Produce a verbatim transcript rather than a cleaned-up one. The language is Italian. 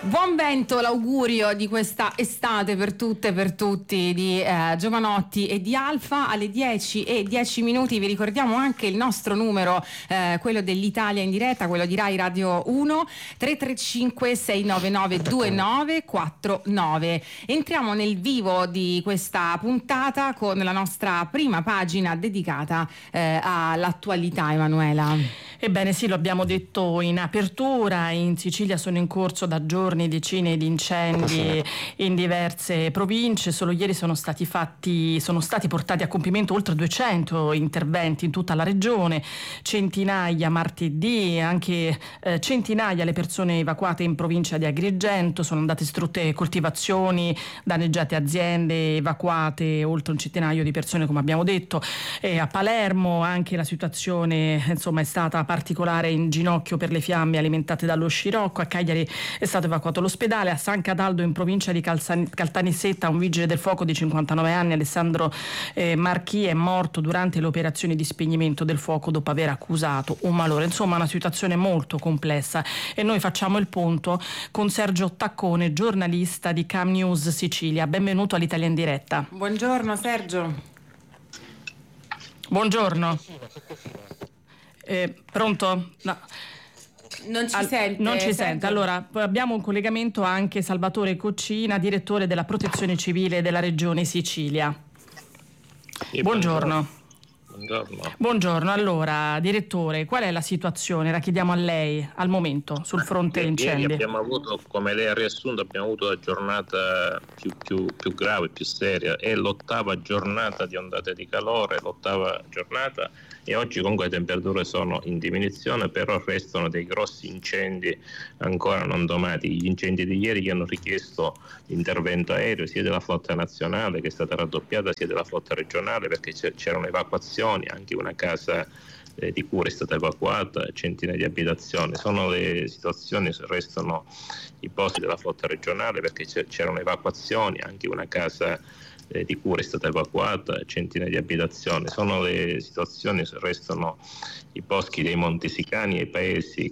Buon vento, l'augurio di questa estate per tutte e per tutti di eh, Giovanotti e di Alfa. Alle dieci e dieci minuti vi ricordiamo anche il nostro numero, eh, quello dell'Italia in diretta, quello di Rai Radio uno, tre tre cinque sei nove nove due nove quattro nove. Entriamo nel vivo di questa puntata con la nostra prima pagina dedicata eh, all'attualità, Emanuela. Ebbene sì, lo abbiamo detto in apertura, in Sicilia sono in corso da giorni decine di incendi in diverse province. Solo ieri sono stati fatti, sono stati portati a compimento oltre duecento interventi in tutta la regione, centinaia martedì, anche eh, centinaia le persone evacuate in provincia di Agrigento, sono andate distrutte coltivazioni, danneggiate aziende, evacuate oltre un centinaio di persone, come abbiamo detto. E a Palermo anche la situazione insomma è stata particolare, in ginocchio per le fiamme alimentate dallo scirocco. A Cagliari è stato evacuato l'ospedale. A San Cataldo in provincia di Calzani, Caltanissetta un vigile del fuoco di cinquantanove anni, Alessandro eh, Marchi, è morto durante le operazioni di spegnimento del fuoco dopo aver accusato un malore. Insomma una situazione molto complessa e noi facciamo il punto con Sergio Taccone, giornalista di Cam News Sicilia. Benvenuto all'Italia in diretta. Buongiorno Sergio. Buongiorno. Eh, pronto? No. Non ci All- sente. Non ci Sergio. sente. Allora, abbiamo un collegamento anche Salvatore Coccina, direttore della Protezione Civile della Regione Sicilia. Sì, buongiorno. Buongiorno. Buongiorno. Allora, direttore, qual è la situazione? La chiediamo a lei al momento sul fronte ieri, incendi. Ieri abbiamo avuto, come lei ha riassunto, abbiamo avuto la giornata più, più, più grave, più seria. È l'ottava giornata di ondate di calore, l'ottava giornata, e oggi comunque le temperature sono in diminuzione, però restano dei grossi incendi ancora non domati. Gli incendi di ieri che hanno richiesto l'intervento aereo sia della flotta nazionale, che è stata raddoppiata, sia della flotta regionale, perché c'erano evacuazioni, anche una casa eh, di cura è stata evacuata, centinaia di abitazioni. Sono le situazioni, restano i posti della flotta regionale, perché c'erano evacuazioni, anche una casa Eh, di cura è stata evacuata, centinaia di abitazioni. Sono le situazioni, restano i boschi dei Monti Sicani e i paesi